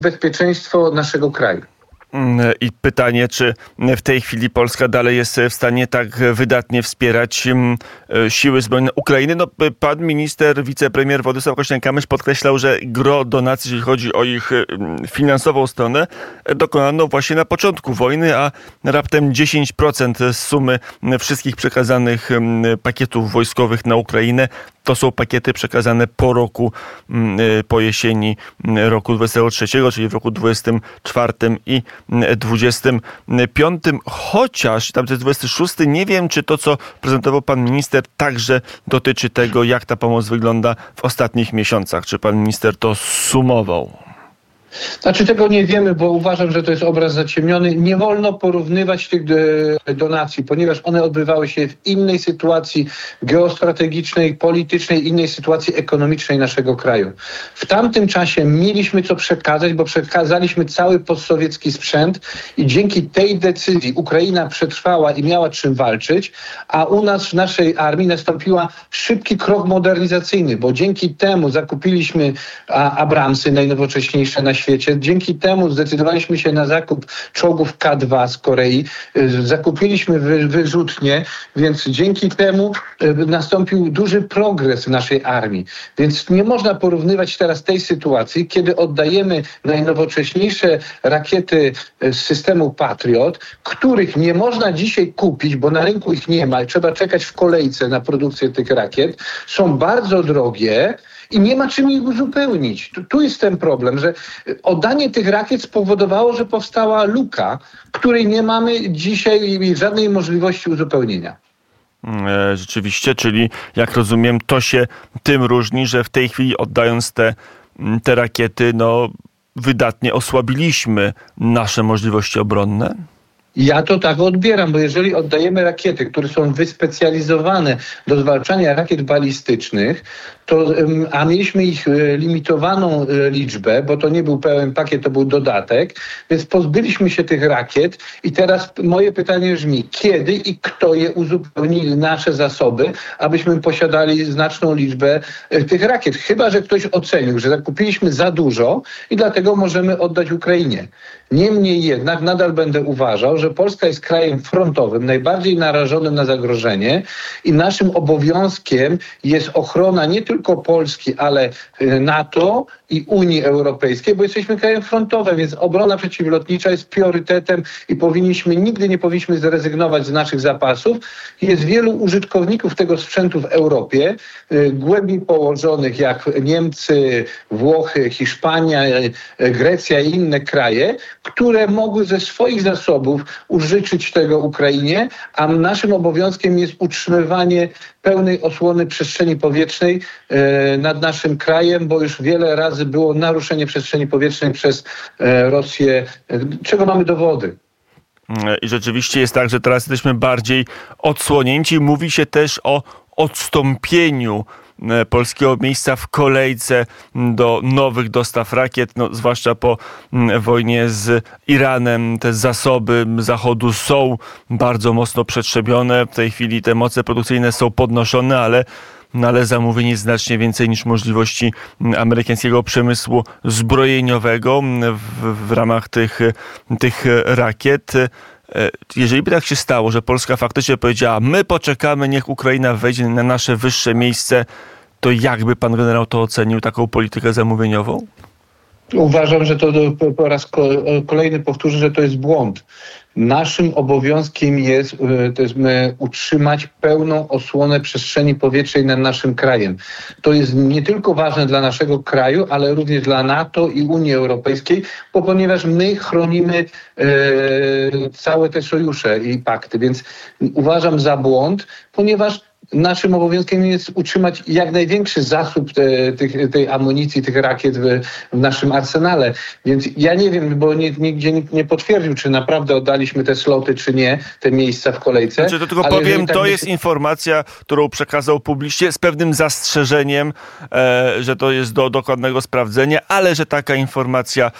bezpieczeństwo naszego kraju. I pytanie, czy w tej chwili Polska dalej jest w stanie tak wydatnie wspierać siły zbrojne Ukrainy? No, pan minister, wicepremier Władysław Kosiniak-Kamysz podkreślał, że gro donacji, jeśli chodzi o ich finansową stronę, dokonano właśnie na początku wojny, a raptem 10% z sumy wszystkich przekazanych pakietów wojskowych na Ukrainę to są pakiety przekazane po roku, po jesieni roku 23, czyli w roku 24 i 25. Chociaż tam to jest 26, nie wiem, czy to, co prezentował pan minister, także dotyczy tego, jak ta pomoc wygląda w ostatnich miesiącach. Czy pan minister to sumował? Znaczy tego nie wiemy, bo uważam, że to jest obraz zaciemniony. Nie wolno porównywać tych donacji, ponieważ one odbywały się w innej sytuacji geostrategicznej, politycznej, innej sytuacji ekonomicznej naszego kraju. W tamtym czasie mieliśmy co przekazać, bo przekazaliśmy cały postsowiecki sprzęt i dzięki tej decyzji Ukraina przetrwała i miała czym walczyć, a u nas w naszej armii nastąpiła szybki krok modernizacyjny, bo dzięki temu zakupiliśmy Abramsy, najnowocześniejsze na świecie. Dzięki temu zdecydowaliśmy się na zakup czołgów K2 z Korei. Zakupiliśmy wyrzutnie, więc dzięki temu nastąpił duży progres w naszej armii. Więc nie można porównywać teraz tej sytuacji, kiedy oddajemy najnowocześniejsze rakiety z systemu Patriot, których nie można dzisiaj kupić, bo na rynku ich nie ma i trzeba czekać w kolejce na produkcję tych rakiet. Są bardzo drogie i nie ma czym ich uzupełnić. Tu jest ten problem, że oddanie tych rakiet spowodowało, że powstała luka, której nie mamy dzisiaj żadnej możliwości uzupełnienia. Rzeczywiście, czyli jak rozumiem, to się tym różni, że w tej chwili oddając te rakiety, wydatnie osłabiliśmy nasze możliwości obronne? Ja to tak odbieram, bo jeżeli oddajemy rakiety, które są wyspecjalizowane do zwalczania rakiet balistycznych, a mieliśmy ich limitowaną liczbę, bo to nie był pełen pakiet, to był dodatek, więc pozbyliśmy się tych rakiet i teraz moje pytanie brzmi, kiedy i kto je uzupełni nasze zasoby, abyśmy posiadali znaczną liczbę tych rakiet. Chyba że ktoś ocenił, że zakupiliśmy za dużo i dlatego możemy oddać Ukrainie. Niemniej jednak nadal będę uważał, że Polska jest krajem frontowym, najbardziej narażonym na zagrożenie i naszym obowiązkiem jest ochrona nie tylko Polski, ale NATO i Unii Europejskiej, bo jesteśmy krajem frontowym, więc obrona przeciwlotnicza jest priorytetem i nigdy nie powinniśmy zrezygnować z naszych zapasów. Jest wielu użytkowników tego sprzętu w Europie, głębiej położonych jak Niemcy, Włochy, Hiszpania, Grecja i inne kraje, które mogły ze swoich zasobów użyczyć tego Ukrainie, a naszym obowiązkiem jest utrzymywanie pełnej osłony przestrzeni powietrznej nad naszym krajem, bo już wiele razy było naruszenie przestrzeni powietrznej przez Rosję, czego mamy dowody. I rzeczywiście jest tak, że teraz jesteśmy bardziej odsłonięci. Mówi się też o odstąpieniu polskiego miejsca w kolejce do nowych dostaw rakiet, zwłaszcza po wojnie z Iranem. Te zasoby Zachodu są bardzo mocno przetrzebione. W tej chwili te moce produkcyjne są podnoszone, ale zamówień jest znacznie więcej niż możliwości amerykańskiego przemysłu zbrojeniowego w ramach tych rakiet. Jeżeli by tak się stało, że Polska faktycznie powiedziała, my poczekamy, niech Ukraina wejdzie na nasze wyższe miejsce, to jakby pan generał to ocenił, taką politykę zamówieniową? Uważam, że to po raz kolejny powtórzę, że to jest błąd. Naszym obowiązkiem jest utrzymać pełną osłonę przestrzeni powietrznej nad naszym krajem. To jest nie tylko ważne dla naszego kraju, ale również dla NATO i Unii Europejskiej, ponieważ my chronimy całe te sojusze i pakty. Więc uważam za błąd, ponieważ naszym obowiązkiem jest utrzymać jak największy zasób tej amunicji, tych rakiet w naszym arsenale. Więc ja nie wiem, bo nigdzie nikt nie potwierdził, czy naprawdę oddaliśmy te sloty, czy nie, te miejsca w kolejce. Znaczy, to tylko powiem, to jest informacja, którą przekazał publicznie z pewnym zastrzeżeniem, że to jest do dokładnego sprawdzenia, ale że taka informacja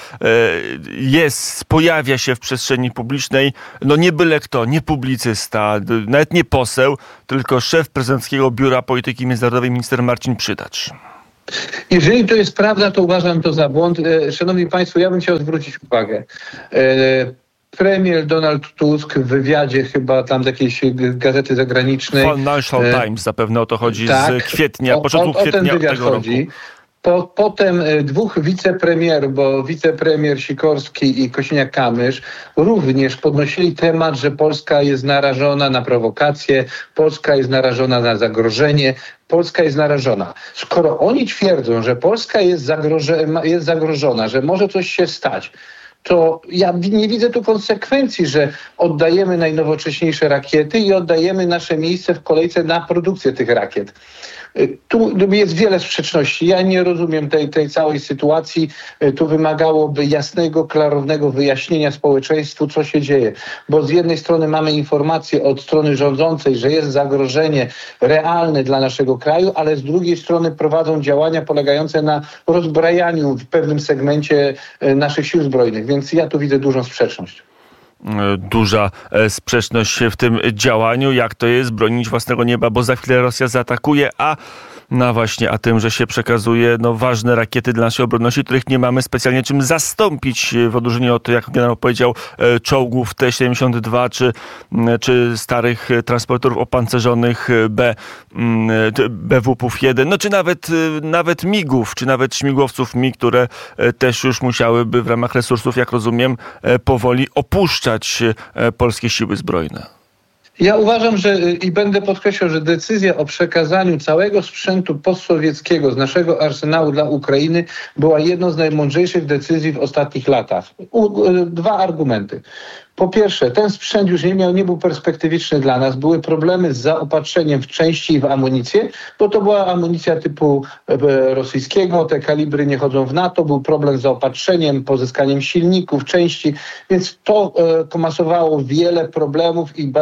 pojawia się w przestrzeni publicznej. Nie byle kto, nie publicysta, nawet nie poseł, tylko szef prezydenckiego Biura Polityki Międzynarodowej minister Marcin Przydacz. Jeżeli to jest prawda, to uważam to za błąd. Szanowni Państwo, ja bym chciał zwrócić uwagę. Premier Donald Tusk w wywiadzie chyba tam z jakiejś gazety zagranicznej. Financial Times, zapewne o to chodzi, tak, z kwietnia, początku kwietnia ten wywiad tego chodzi. roku. Potem dwóch wicepremierów, bo wicepremier Sikorski i Kosiniak-Kamysz również podnosili temat, że Polska jest narażona na prowokacje, Polska jest narażona na zagrożenie, Polska jest narażona. Skoro oni twierdzą, że Polska jest zagrożona, że może coś się stać, to ja nie widzę tu konsekwencji, że oddajemy najnowocześniejsze rakiety i oddajemy nasze miejsce w kolejce na produkcję tych rakiet. Tu jest wiele sprzeczności. Ja nie rozumiem tej całej sytuacji. Tu wymagałoby jasnego, klarownego wyjaśnienia społeczeństwu, co się dzieje. Bo z jednej strony mamy informacje od strony rządzącej, że jest zagrożenie realne dla naszego kraju, ale z drugiej strony prowadzą działania polegające na rozbrajaniu w pewnym segmencie naszych sił zbrojnych. Więc ja tu widzę dużą sprzeczność. Duża sprzeczność w tym działaniu. Jak to jest bronić własnego nieba, bo za chwilę Rosja zaatakuje, a tym, że się przekazuje ważne rakiety dla naszej obronności, których nie mamy specjalnie czym zastąpić w odróżnieniu od, jak generał powiedział, czołgów T-72 czy starych transporterów opancerzonych BW-1, czy nawet MIG-ów, czy nawet śmigłowców MiG, które też już musiałyby w ramach resursów, jak rozumiem, powoli opuszczać polskie siły zbrojne. Ja uważam, i będę podkreślał, że decyzja o przekazaniu całego sprzętu postsowieckiego z naszego arsenału dla Ukrainy była jedną z najmądrzejszych decyzji w ostatnich latach. Dwa argumenty. Po pierwsze, ten sprzęt już nie był perspektywiczny dla nas. Były problemy z zaopatrzeniem w części i w amunicję, bo to była amunicja typu rosyjskiego, te kalibry nie chodzą w NATO, był problem z zaopatrzeniem, pozyskaniem silników, części, więc to komasowało wiele problemów i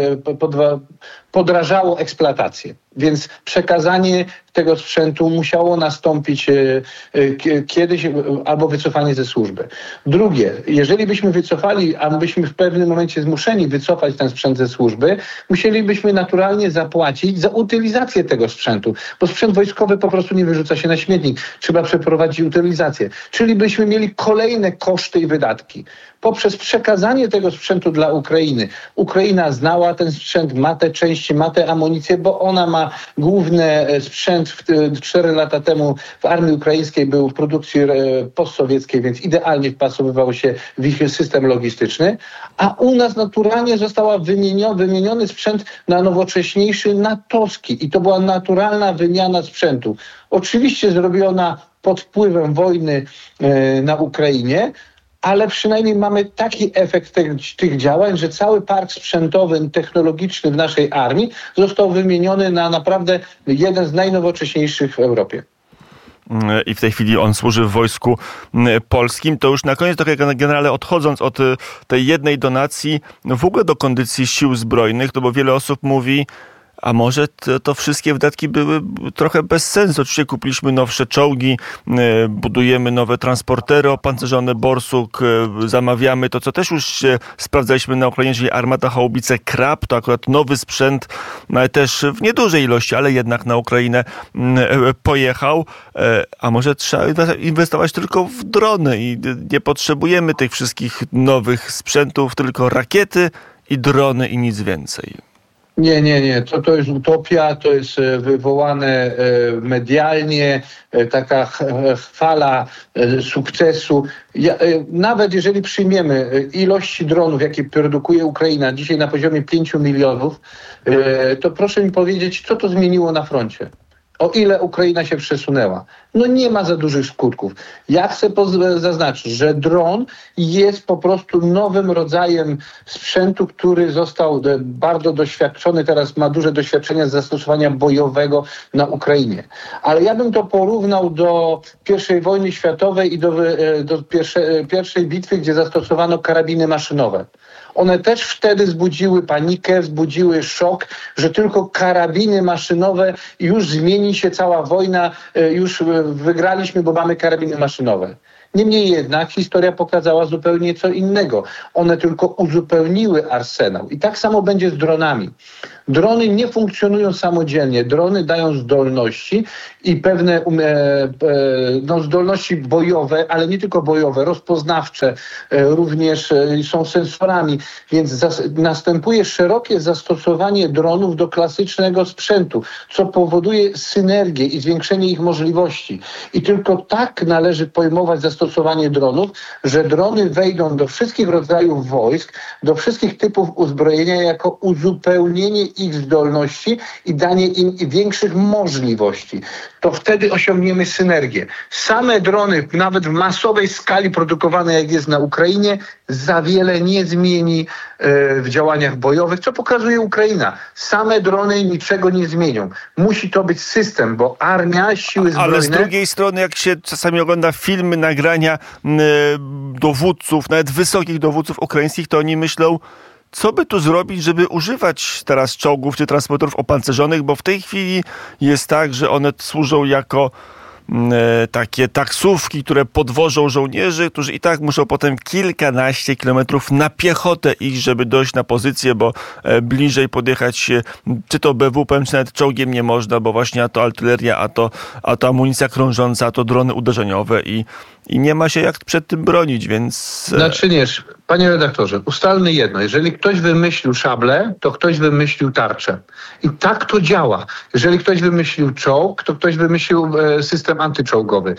podrażało eksploatację. Więc przekazanie tego sprzętu musiało nastąpić kiedyś albo wycofanie ze służby. Drugie, jeżeli byśmy wycofali, a byśmy w pewnym momencie zmuszeni wycofać ten sprzęt ze służby, musielibyśmy naturalnie zapłacić za utylizację tego sprzętu, bo sprzęt wojskowy po prostu nie wyrzuca się na śmietnik. Trzeba przeprowadzić utylizację. Czyli byśmy mieli kolejne koszty i wydatki. Poprzez przekazanie tego sprzętu dla Ukrainy. Ukraina znała ten sprzęt, ma te części, ma te amunicje, bo ona ma główny sprzęt 4 lata temu w armii ukraińskiej był w produkcji postsowieckiej, więc idealnie wpasowywał się w ich system logistyczny, a u nas naturalnie została wymieniony sprzęt na nowocześniejszy natowski i to była naturalna wymiana sprzętu. Oczywiście zrobiona pod wpływem wojny na Ukrainie, ale przynajmniej mamy taki efekt tych działań, że cały park sprzętowy, technologiczny w naszej armii został wymieniony na naprawdę jeden z najnowocześniejszych w Europie. I w tej chwili on służy w Wojsku Polskim. To już na koniec, trochę generale, odchodząc od tej jednej donacji, w ogóle do kondycji sił zbrojnych, bo wiele osób mówi, a może to wszystkie wydatki były trochę bez sensu. Oczywiście kupiliśmy nowsze czołgi, budujemy nowe transportery opancerzone Borsuk, zamawiamy to, co też już sprawdzaliśmy na Ukrainie, czyli armata haubice Krab, to akurat nowy sprzęt, ale też w niedużej ilości, ale jednak na Ukrainę pojechał. A może trzeba inwestować tylko w drony i nie potrzebujemy tych wszystkich nowych sprzętów, tylko rakiety i drony i nic więcej. Nie. To jest utopia, to jest wywołane medialnie, taka fala sukcesu. Nawet jeżeli przyjmiemy ilości dronów, jakie produkuje Ukraina dzisiaj na poziomie 5 milionów, to proszę mi powiedzieć, co to zmieniło na froncie? O ile Ukraina się przesunęła? Nie ma za dużych skutków. Ja chcę zaznaczyć, że dron jest po prostu nowym rodzajem sprzętu, który został bardzo doświadczony, teraz ma duże doświadczenie z zastosowania bojowego na Ukrainie. Ale ja bym to porównał do I wojny światowej i do pierwszej bitwy, gdzie zastosowano karabiny maszynowe. One też wtedy wzbudziły panikę, wzbudziły szok, że tylko karabiny maszynowe już zmieni się cała wojna, już wygraliśmy, bo mamy karabiny maszynowe. Niemniej jednak historia pokazała zupełnie co innego. One tylko uzupełniły arsenał. I tak samo będzie z dronami. Drony nie funkcjonują samodzielnie. Drony dają zdolności i pewne zdolności bojowe, ale nie tylko bojowe, rozpoznawcze, również są sensorami, więc następuje szerokie zastosowanie dronów do klasycznego sprzętu, co powoduje synergię i zwiększenie ich możliwości. I tylko tak należy pojmować zastosowanie dronów, że drony wejdą do wszystkich rodzajów wojsk, do wszystkich typów uzbrojenia jako uzupełnienie ich zdolności i danie im większych możliwości. To wtedy osiągniemy synergię. Same drony, nawet w masowej skali produkowane, jak jest na Ukrainie, za wiele nie zmieni w działaniach bojowych, co pokazuje Ukraina. Same drony niczego nie zmienią. Musi to być system, bo armia, siły zbrojne... Ale z drugiej strony, jak się czasami ogląda filmy, nagrania dowódców, nawet wysokich dowódców ukraińskich, to oni myślą, co by tu zrobić, żeby używać teraz czołgów czy transporterów opancerzonych, bo w tej chwili jest tak, że one służą jako takie taksówki, które podwożą żołnierzy, którzy i tak muszą potem kilkanaście kilometrów na piechotę iść, żeby dojść na pozycję, bo bliżej podjechać czy to BW-em, czy nawet czołgiem nie można, bo właśnie a to artyleria, a to amunicja krążąca, a to drony uderzeniowe i nie ma się jak przed tym bronić, więc... Znaczy nie, panie redaktorze, ustalmy jedno. Jeżeli ktoś wymyślił szable, to ktoś wymyślił tarczę. I tak to działa. Jeżeli ktoś wymyślił czołg, to ktoś wymyślił system antyczołgowy.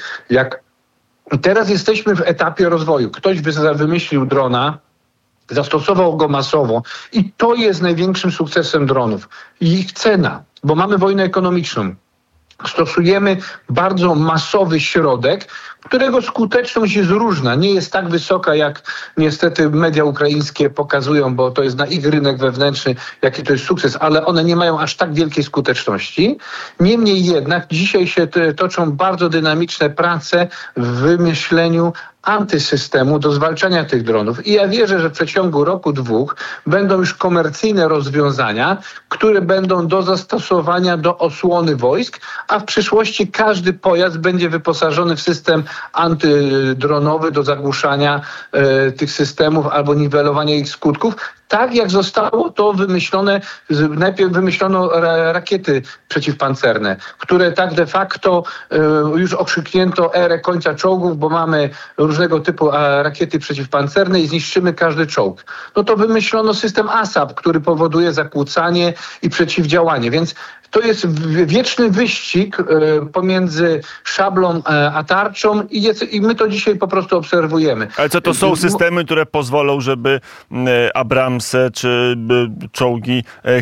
Teraz jesteśmy w etapie rozwoju. Ktoś wymyślił drona, zastosował go masowo i to jest największym sukcesem dronów. I ich cena, bo mamy wojnę ekonomiczną. Stosujemy bardzo masowy środek, którego skuteczność jest różna. Nie jest tak wysoka, jak niestety media ukraińskie pokazują, bo to jest na ich rynek wewnętrzny, jaki to jest sukces, ale one nie mają aż tak wielkiej skuteczności. Niemniej jednak dzisiaj się toczą bardzo dynamiczne prace w wymyśleniu antysystemu do zwalczania tych dronów. I ja wierzę, że w przeciągu roku, dwóch będą już komercyjne rozwiązania, które będą do zastosowania do osłony wojsk, a w przyszłości każdy pojazd będzie wyposażony w system antydronowy do zagłuszania tych systemów albo niwelowania ich skutków. Tak jak zostało to wymyślone, najpierw wymyślono rakiety przeciwpancerne, które tak de facto już okrzyknięto erę końca czołgów, bo mamy różnego typu rakiety przeciwpancerne i zniszczymy każdy czołg. No to wymyślono system ASAP, który powoduje zakłócanie i przeciwdziałanie, więc to jest wieczny wyścig pomiędzy szablą a tarczą i my to dzisiaj po prostu obserwujemy. Ale co to są systemy, które pozwolą, żeby Abramsy czy czołgi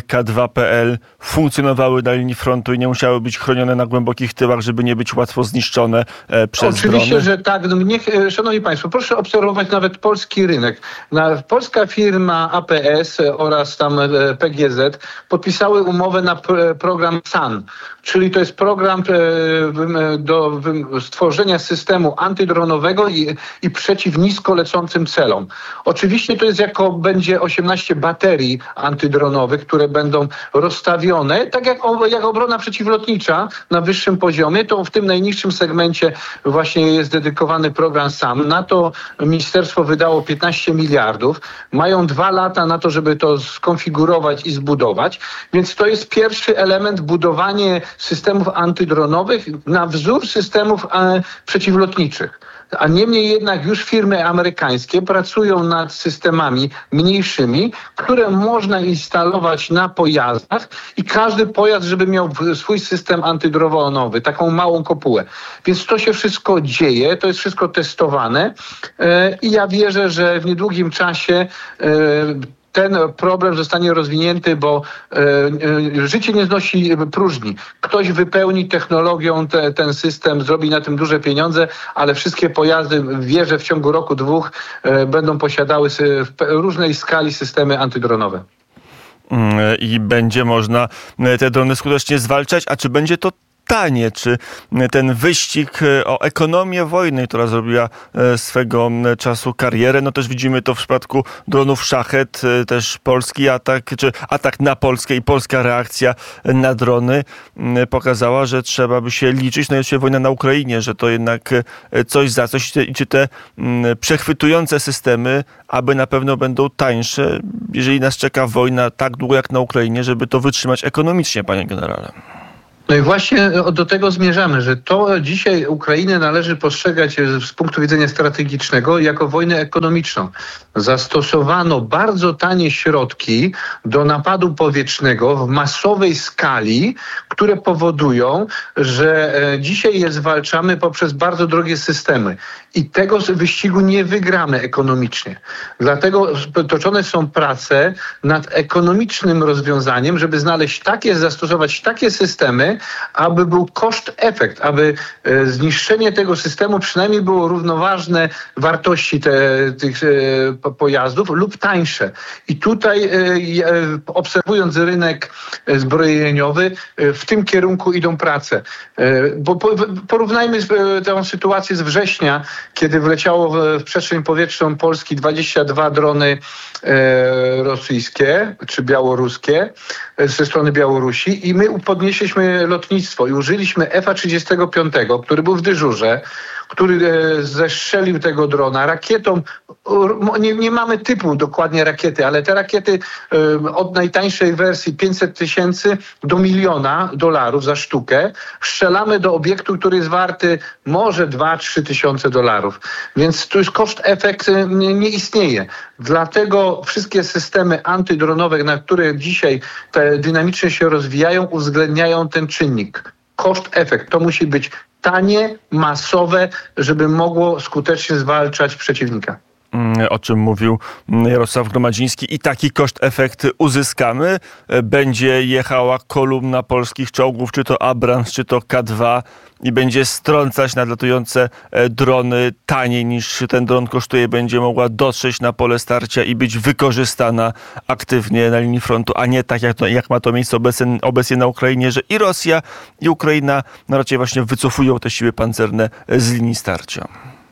K2PL funkcjonowały na linii frontu i nie musiały być chronione na głębokich tyłach, żeby nie być łatwo zniszczone przez drony? Oczywiście, że tak. Szanowni Państwo, proszę obserwować nawet polski rynek. Polska firma APS oraz tam PGZ podpisały umowę na program SAN, czyli to jest program do stworzenia systemu antydronowego i przeciw nisko lecącym celom. Oczywiście to jest będzie 18 baterii antydronowych, które będą rozstawione, tak jak obrona przeciwlotnicza na wyższym poziomie, to w tym najniższym segmencie właśnie jest dedykowany program SAM. Na to ministerstwo wydało 15 miliardów. Mają 2 lata na to, żeby to skonfigurować i zbudować, więc to jest pierwszy element, budowanie systemów antydronowych na wzór systemów przeciwlotniczych. A niemniej jednak już firmy amerykańskie pracują nad systemami mniejszymi, które można instalować na pojazdach i każdy pojazd, żeby miał swój system antydronowy, taką małą kopułę. Więc to się wszystko dzieje, to jest wszystko testowane i ja wierzę, że w niedługim czasie ten problem zostanie rozwinięty, bo życie nie znosi próżni. Ktoś wypełni technologią ten system, zrobi na tym duże pieniądze, ale wszystkie pojazdy, wierzę, w ciągu roku, dwóch będą posiadały w różnej skali systemy antydronowe. I będzie można te drony skutecznie zwalczać, a czy będzie to tanie. Czy ten wyścig o ekonomię wojny, która zrobiła swego czasu karierę, no też widzimy to w przypadku dronów Szachet, też polski atak, czy atak na Polskę i polska reakcja na drony pokazała, że trzeba by się liczyć, no jest się wojna na Ukrainie, że to jednak coś za coś i czy te przechwytujące systemy, aby na pewno będą tańsze, jeżeli nas czeka wojna tak długo jak na Ukrainie, żeby to wytrzymać ekonomicznie, panie generale. No i właśnie do tego zmierzamy, że to dzisiaj Ukrainę należy postrzegać z punktu widzenia strategicznego jako wojnę ekonomiczną. Zastosowano bardzo tanie środki do napadu powietrznego w masowej skali, które powodują, że dzisiaj je zwalczamy poprzez bardzo drogie systemy. I tego wyścigu nie wygramy ekonomicznie. Dlatego toczone są prace nad ekonomicznym rozwiązaniem, żeby zastosować takie systemy, aby był koszt-efekt, aby zniszczenie tego systemu przynajmniej było równoważne wartości tych pojazdów lub tańsze. I tutaj obserwując rynek zbrojeniowy, w tym kierunku idą prace. Bo porównajmy tę sytuację z września, kiedy wleciało w przestrzeń powietrzną Polski 22 drony rosyjskie czy białoruskie ze strony Białorusi i my podnieśliśmy lotnictwo i użyliśmy F-35, który był w dyżurze, który zestrzelił tego drona rakietą. Nie mamy typu dokładnie rakiety, ale te rakiety od najtańszej wersji 500 000 do $1 000 za sztukę strzelamy do obiektu, który jest warty może 2-3 tysiące dolarów. Więc tu już koszt-efekt nie istnieje. Dlatego wszystkie systemy antydronowe, na które dzisiaj te dynamicznie się rozwijają, uwzględniają ten czynnik. Koszt-efekt to musi być tanie, masowe, żeby mogło skutecznie zwalczać przeciwnika. O czym mówił Jarosław Gromadziński. I taki koszt-efekt uzyskamy. Będzie jechała kolumna polskich czołgów, czy to Abrams, czy to K2 i będzie strącać nadlatujące drony taniej niż ten dron kosztuje. Będzie mogła dotrzeć na pole starcia i być wykorzystana aktywnie na linii frontu, a nie tak jak ma to miejsce obecnie na Ukrainie, że i Rosja, i Ukraina raczej właśnie wycofują te siły pancerne z linii starcia.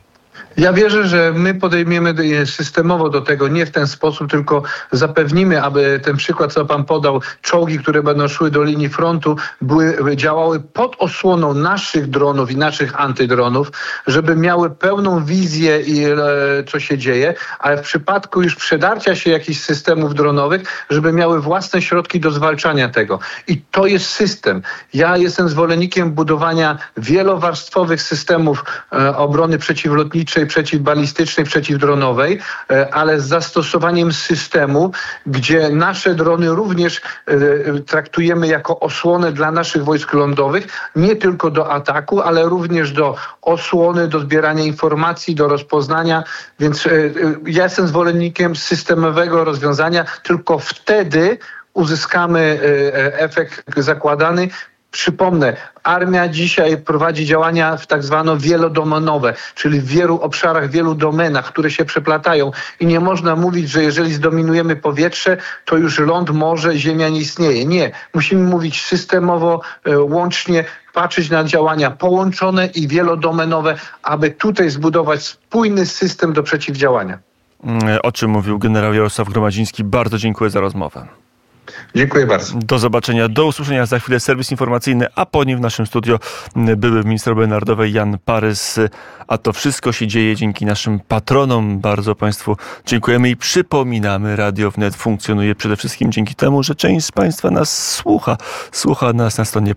Ja wierzę, że my podejmiemy systemowo do tego, nie w ten sposób, tylko zapewnimy, aby ten przykład, co pan podał, czołgi, które będą szły do linii frontu, działały pod osłoną naszych dronów i naszych antydronów, żeby miały pełną wizję i co się dzieje, ale w przypadku już przedarcia się jakichś systemów dronowych, żeby miały własne środki do zwalczania tego. I to jest system. Ja jestem zwolennikiem budowania wielowarstwowych systemów obrony przeciwlotniczej, przeciwbalistycznej, przeciwdronowej, ale z zastosowaniem systemu, gdzie nasze drony również traktujemy jako osłonę dla naszych wojsk lądowych, nie tylko do ataku, ale również do osłony, do zbierania informacji, do rozpoznania. Więc ja jestem zwolennikiem systemowego rozwiązania, tylko wtedy uzyskamy efekt zakładany. Przypomnę, armia dzisiaj prowadzi działania w tak zwane wielodomenowe, czyli w wielu obszarach, w wielu domenach, które się przeplatają i nie można mówić, że jeżeli zdominujemy powietrze, to już ląd, morze, ziemia nie istnieje. Nie. Musimy mówić systemowo, łącznie, patrzeć na działania połączone i wielodomenowe, aby tutaj zbudować spójny system do przeciwdziałania. O czym mówił generał Jarosław Gromadziński. Bardzo dziękuję za rozmowę. Dziękuję bardzo. Do zobaczenia, do usłyszenia. Za chwilę serwis informacyjny, a po nim w naszym studio były minister obrony narodowej Jan Parys. A to wszystko się dzieje dzięki naszym patronom. Bardzo Państwu dziękujemy i przypominamy, Radio Wnet funkcjonuje przede wszystkim dzięki temu, że część z Państwa nas słucha. Słucha nas na stronie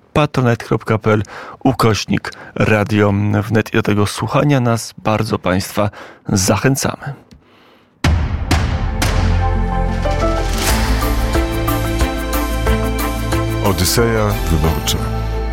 patronite.pl/Radio Wnet i do tego słuchania nas bardzo Państwa zachęcamy. Odyseja wyborcza.